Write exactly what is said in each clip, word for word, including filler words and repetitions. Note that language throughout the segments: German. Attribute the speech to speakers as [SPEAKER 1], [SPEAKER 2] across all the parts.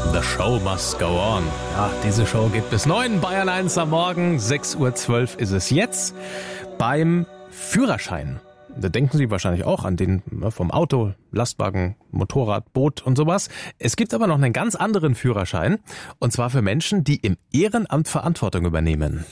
[SPEAKER 1] The Show Must Go On. Ja, diese Show geht bis neun. Bayern eins am Morgen. sechs Uhr zwölf ist es jetzt. Beim Führerschein. Da denken Sie wahrscheinlich auch an den vom Auto, Lastwagen, Motorrad, Boot und sowas. Es gibt aber noch einen ganz anderen Führerschein. Und zwar für Menschen, die im Ehrenamt Verantwortung übernehmen.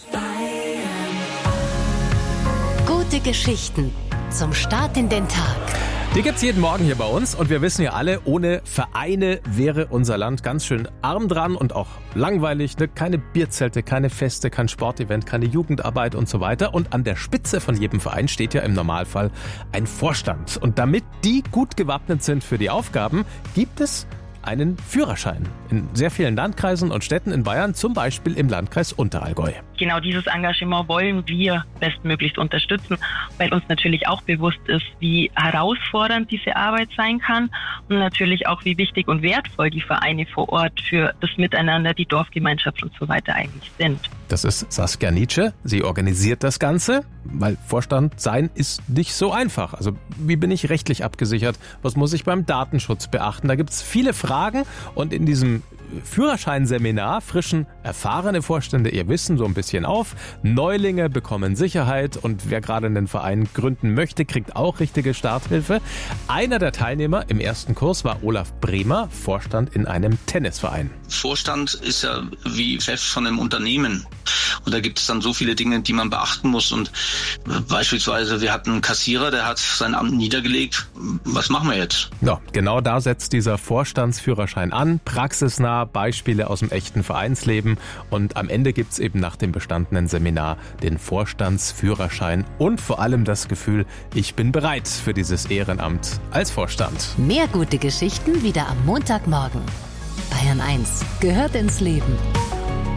[SPEAKER 2] Gute Geschichten zum Start in den Tag.
[SPEAKER 1] Die gibt's jeden Morgen hier bei uns und wir wissen ja alle, ohne Vereine wäre unser Land ganz schön arm dran und auch langweilig. Ne? Keine Bierzelte, keine Feste, kein Sportevent, keine Jugendarbeit und so weiter. Und an der Spitze von jedem Verein steht ja im Normalfall ein Vorstand. Und damit die gut gewappnet sind für die Aufgaben, gibt es einen Führerschein in sehr vielen Landkreisen und Städten in Bayern, zum Beispiel im Landkreis Unterallgäu.
[SPEAKER 3] Genau dieses Engagement wollen wir bestmöglichst unterstützen, weil uns natürlich auch bewusst ist, wie herausfordernd diese Arbeit sein kann und natürlich auch, wie wichtig und wertvoll die Vereine vor Ort für das Miteinander, die Dorfgemeinschaft und so weiter eigentlich sind.
[SPEAKER 1] Das ist Saskia Nietzsche. Sie organisiert das Ganze, weil Vorstand sein ist nicht so einfach. Also wie bin ich rechtlich abgesichert? Was muss ich beim Datenschutz beachten? Da gibt es viele Fragen und in diesem Führerscheinseminar frischen erfahrene Vorstände ihr Wissen so ein bisschen auf. Neulinge bekommen Sicherheit und wer gerade einen Verein gründen möchte, kriegt auch richtige Starthilfe. Einer der Teilnehmer im ersten Kurs war Olaf Bremer, Vorstand in einem Tennisverein.
[SPEAKER 4] Vorstand ist ja wie Chef von einem Unternehmen. Und da gibt es dann so viele Dinge, die man beachten muss. Und beispielsweise, wir hatten einen Kassierer, der hat sein Amt niedergelegt. Was machen wir jetzt?
[SPEAKER 1] Ja, genau da setzt dieser Vorstandsführerschein an. Praxisnah, Beispiele aus dem echten Vereinsleben. Und am Ende gibt's eben nach dem bestandenen Seminar den Vorstandsführerschein und vor allem das Gefühl, ich bin bereit für dieses Ehrenamt als Vorstand.
[SPEAKER 2] Mehr gute Geschichten wieder am Montagmorgen. Bayern eins gehört ins Leben.